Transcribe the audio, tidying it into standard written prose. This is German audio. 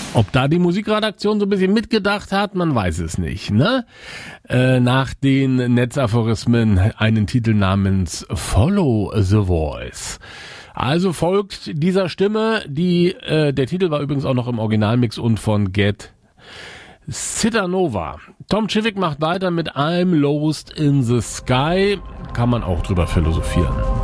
Ob da die Musikredaktion so ein bisschen mitgedacht hat, man weiß es nicht, ne? Nach den Netzaphorismen einen Titel namens Follow the Voice. Also folgt dieser Stimme, der Titel war übrigens auch noch im Originalmix und von Get Citanova. Tom Chivik macht weiter mit I'm Lost in the Sky. Kann man auch drüber philosophieren.